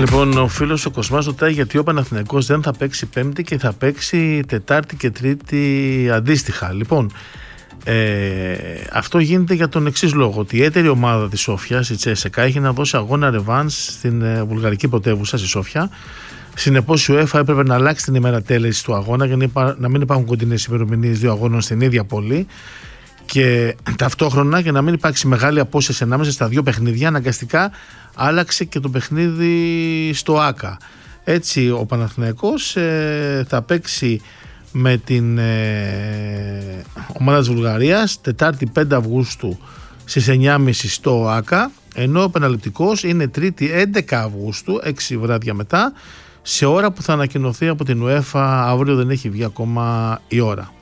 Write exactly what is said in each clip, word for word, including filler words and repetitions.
Λοιπόν, ο φίλος ο Κοσμάς ρωτάει γιατί ο Παναθηναϊκός δεν θα παίξει Πέμπτη και θα παίξει Τετάρτη και Τρίτη αντίστοιχα. Λοιπόν, ε, αυτό γίνεται για τον εξής λόγο, ότι η έτερη ομάδα της Σόφιας, η Τσέσεκα, έχει να δώσει αγώνα ρεβάνς στην ε, βουλγαρική πρωτεύουσα, στη Σόφια. Συνεπώς η UEFA έπρεπε να αλλάξει την ημέρα τέλεσης του αγώνα για να, υπά, να μην υπάρχουν κοντινές ημερομηνίες δύο αγώνων στην ίδια πόλη. Και ταυτόχρονα, για να μην υπάρξει μεγάλη απόσταση ανάμεσα στα δύο παιχνίδια, αναγκαστικά άλλαξε και το παιχνίδι στο ΆΚΑ. Έτσι ο Παναθηναϊκός ε, θα παίξει με την ε, ομάδα της Βουλγαρίας Τετάρτη πέντε Αυγούστου στις εννιά και μισή στο ΆΚΑ, ενώ ο επαναληπτικός είναι Τρίτη έντεκα Αυγούστου, έξι βράδια μετά, σε ώρα που θα ανακοινωθεί από την UEFA. Αύριο δεν έχει βγει ακόμα η ώρα.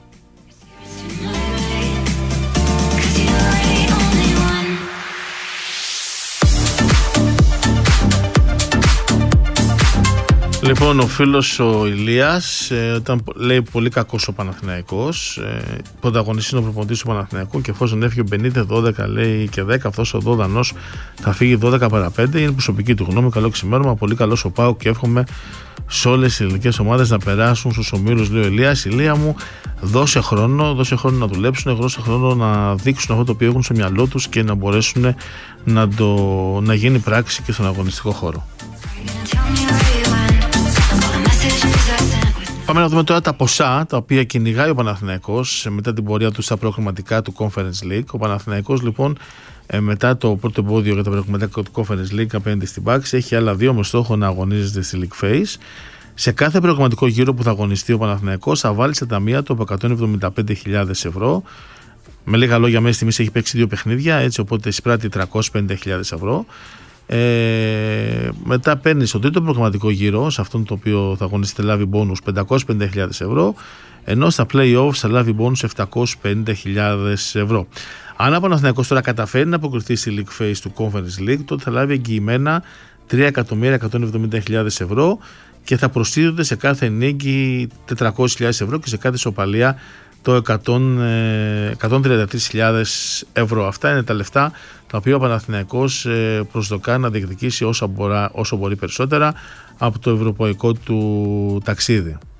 Λοιπόν, ο φίλος ο Ηλίας ε, όταν λέει πολύ κακός ο Παναθηναϊκός, ε, πρωταγωνιστής είναι ο προπονητής του Παναθηναϊκού και εφόσον έφυγε ο Μπενίτες δώδεκα λέει και δέκα, αυτός ο Δόδανος θα φύγει δώδεκα παρά πέντε. Είναι προσωπική του γνώμη. Καλό ξημέρωμα, πολύ καλός ο ΠΑΟΚ και εύχομαι σε όλες τις ελληνικές ομάδες να περάσουν στους ομίλους, λέει ο Ηλίας. Ηλία μου, δώσε χρόνο, δώσε χρόνο να δουλέψουν, δώσε χρόνο να δείξουν αυτό το οποίο έχουν στο μυαλό τους και να μπορέσουν να, το, να γίνει πράξη και στον αγωνιστικό χώρο. Πάμε να δούμε τώρα τα ποσά τα οποία κυνηγάει ο Παναθηναϊκός μετά την πορεία του στα προκριματικά του Conference League. Ο Παναθηναϊκός λοιπόν μετά το πρώτο εμπόδιο για τα προκριματικά του Conference League απέναντι στην Bucks έχει άλλα δύο με στόχο να αγωνίζεται στη League Phase. Σε κάθε προκριματικό γύρο που θα αγωνιστεί ο Παναθηναϊκός θα βάλει στα ταμεία του από εκατόν εβδομήντα πέντε χιλιάδες ευρώ. Με λίγα λόγια, μέχρι στιγμής έχει παίξει δύο παιχνίδια, έτσι οπότε εισπράττει τριακόσιες πενήντα χιλιάδες ευρώ. Ε, μετά παίρνει στον τρίτο προγραμματικό γύρο, σε αυτόν το οποίο θα αγωνιστεί, λάβει μπόνους πεντακόσιες πενήντα χιλιάδες ευρώ, ενώ στα play-offs θα λάβει μπόνους επτακόσιες πενήντα χιλιάδες ευρώ. Αν ο Παναθηναϊκός τώρα καταφέρει να αποκριθεί στη League Phase του Conference League, τότε θα λάβει εγγυημένα τρία εκατομμύρια εκατόν εβδομήντα χιλιάδες ευρώ και θα προσθέτονται σε κάθε νίκη τετρακόσιες χιλιάδες ευρώ και σε κάθε ισοπαλία το εκατόν τριάντα τρεις χιλιάδες ευρώ. Αυτά είναι τα λεφτά τα οποία ο Παναθηναϊκός προσδοκά να διεκδικήσει όσο μπορεί, όσο μπορεί περισσότερα από το ευρωπαϊκό του ταξίδι.